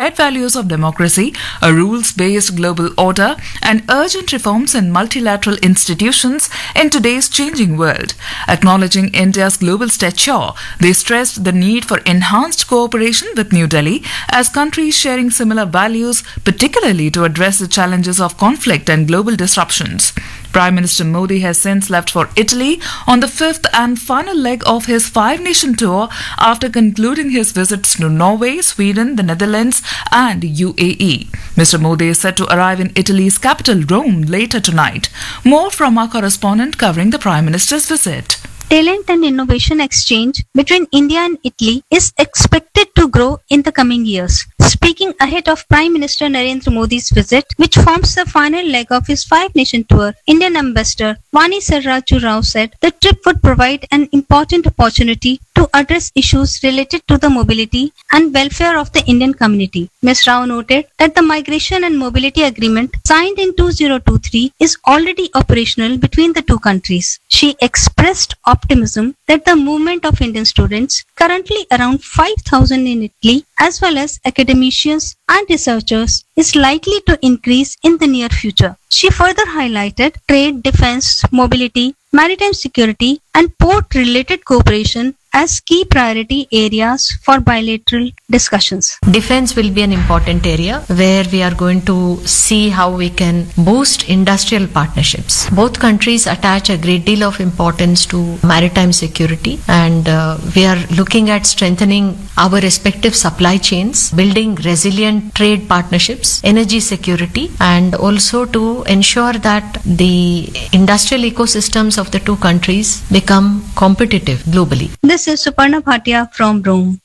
shared values of democracy, a rules-based global order, and urgent reforms in multilateral institutions in today's changing world. Acknowledging India's global stature, they stressed the need for enhanced cooperation with New Delhi as countries sharing similar values, particularly to address the challenges of conflict and global disruptions. Prime Minister Modi has since left for Italy on the fifth and final leg of his five-nation tour after concluding his visits to Norway, Sweden, the Netherlands and UAE. Mr. Modi is set to arrive in Italy's capital, Rome, later tonight. More from our correspondent covering the Prime Minister's visit. Talent and innovation exchange between India and Italy is expected to grow in the coming years. Speaking ahead of Prime Minister Narendra Modi's visit, which forms the final leg of his five-nation tour, Indian Ambassador Vani Sarraju Rao said the trip would provide an important opportunity to address issues related to the mobility and welfare of the Indian community. Ms. Rao noted that the Migration and Mobility Agreement signed in 2023 is already operational between the two countries. She expressed optimism that the movement of Indian students, currently around 5,000 in Italy, as well as academicians and researchers, is likely to increase in the near future. She further highlighted trade, defense, mobility, maritime security, and port-related cooperation as key priority areas for bilateral discussions. Defense will be an important area where we are going to see how we can boost industrial partnerships. Both countries attach a great deal of importance to maritime security, and we are looking at strengthening our respective supply chains, building resilient trade partnerships, energy security, and also to ensure that the industrial ecosystems of the two countries become competitive globally. This is Suparna Bhatia from Rome.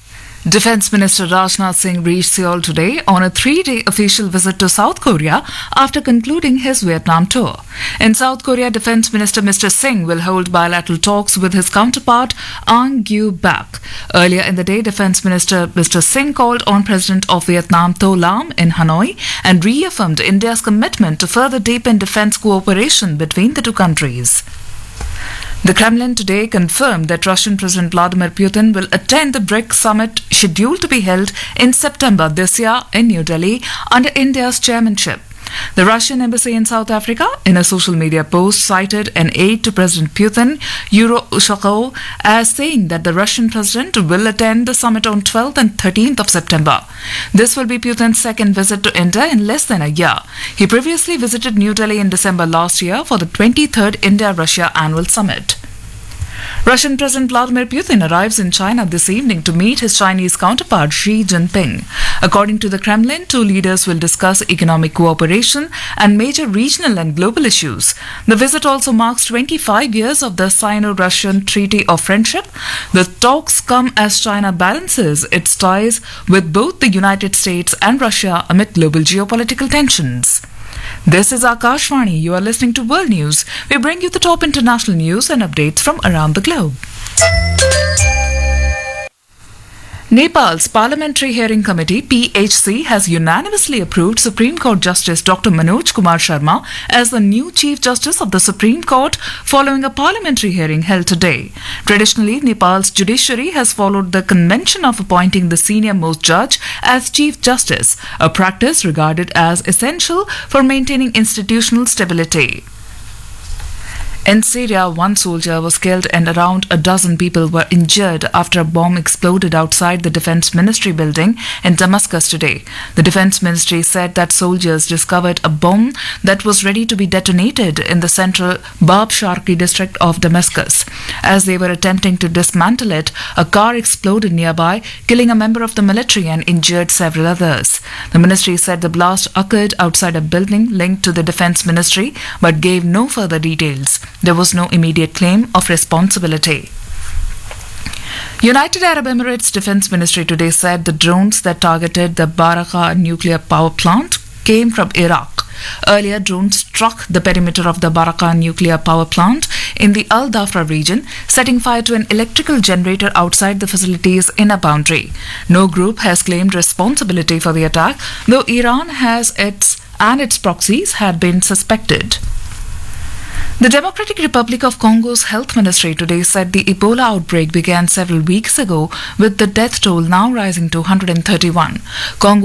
Defence Minister Rajnath Singh reached Seoul today on a three-day official visit to South Korea after concluding his Vietnam tour. In South Korea, Defence Minister Mr. Singh will hold bilateral talks with his counterpart Ang Gyu Bak. Earlier in the day, Defence Minister Mr. Singh called on President of Vietnam To Lam in Hanoi and reaffirmed India's commitment to further deepen defence cooperation between the two countries. The Kremlin today confirmed that Russian President Vladimir Putin will attend the BRICS summit scheduled to be held in September this year in New Delhi under India's chairmanship. The Russian embassy in South Africa, in a social media post, cited an aide to President Putin, Yuri Ushakov, as saying that the Russian president will attend the summit on 12th and 13th of September. This will be Putin's second visit to India in less than a year. He previously visited New Delhi in December last year for the 23rd India-Russia Annual Summit. Russian President Vladimir Putin arrives in China this evening to meet his Chinese counterpart Xi Jinping. According to the Kremlin, two leaders will discuss economic cooperation and major regional and global issues. The visit also marks 25 years of the Sino-Russian Treaty of Friendship. The talks come as China balances its ties with both the United States and Russia amid global geopolitical tensions. This is Akashvani. You are listening to World News. We bring you the top international news and updates from around the globe. Nepal's Parliamentary Hearing Committee (PHC) has unanimously approved Supreme Court Justice Dr. Manoj Kumar Sharma as the new Chief Justice of the Supreme Court following a parliamentary hearing held today. Traditionally, Nepal's judiciary has followed the convention of appointing the senior-most judge as Chief Justice, a practice regarded as essential for maintaining institutional stability. In Syria, one soldier was killed and around a dozen people were injured after a bomb exploded outside the Defense Ministry building in Damascus today. The Defense Ministry said that soldiers discovered a bomb that was ready to be detonated in the central Bab Sharqi district of Damascus. As they were attempting to dismantle it, a car exploded nearby, killing a member of the military and injured several others. The ministry said the blast occurred outside a building linked to the Defense Ministry but gave no further details. There was no immediate claim of responsibility. United Arab Emirates Defense Ministry today said the drones that targeted the Barakah nuclear power plant came from Iraq. Earlier, drones struck the perimeter of the Barakah nuclear power plant in the Al Dhafra region, setting fire to an electrical generator outside the facility's inner boundary. No group has claimed responsibility for the attack, though Iran has its proxies had been suspected. The Democratic Republic of Congo's health ministry today said the Ebola outbreak began several weeks ago, with the death toll now rising to 131. Congo